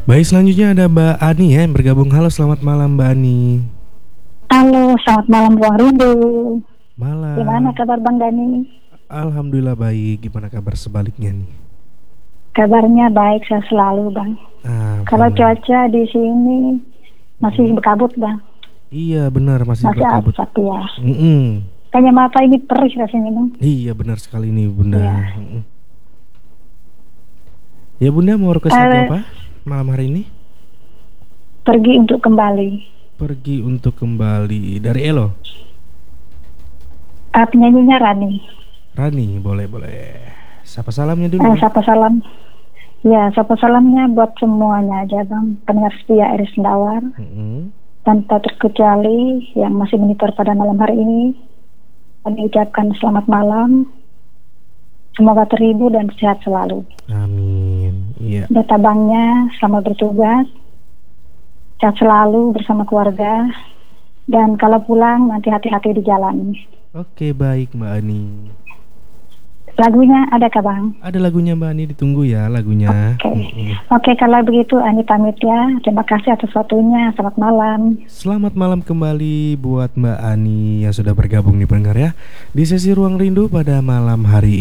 Baik, selanjutnya ada Mbak Ani ya yang bergabung. Halo, selamat malam Mbak Ani. Halo, selamat malam Ruang Rindu. Gimana Malam. kabar Bang Dani? Alhamdulillah baik. Gimana kabar sebaliknya nih? Kabarnya baik, saya selalu Bang. Kalau Alhamdulillah. cuaca di sini masih Mm-mm. berkabut Bang, Iya benar, masih masih berkabut. asap ya. Mm-mm. Kayaknya mata ini perih rasanya Bang. Iya benar sekali nih Bunda. Ya, Mm-mm. Ya Bunda, mau request lagu eh, apa malam hari ini? pergi untuk kembali. Pergi untuk kembali dari Elo. Penyanyinya Rani. Rani, boleh boleh. Sapa salamnya dulu. Sapa salam. Ya, sapa salamnya buat semuanya aja Bang. Pendengar setia Iris Sendawar. Mm-mm. Tanpa terkecuali yang masih monitor pada malam hari ini. Kami ucapkan selamat malam. Semoga terhibur dan sehat selalu. Amin. Iya. Data banknya selamat bertugas, sehat selalu bersama keluarga, dan kalau pulang nanti hati-hati di jalan. Oke, baik Mbak Ani. Lagunya ada kah Bang? Ada lagunya Mbak Ani, ditunggu ya lagunya. Oke, Mm-mm. oke, kalau begitu Ani pamit ya. Terima kasih atas waktunya. Selamat malam. Selamat malam kembali buat Mbak Ani yang sudah bergabung nih pendengar ya di sesi Ruang Rindu pada malam hari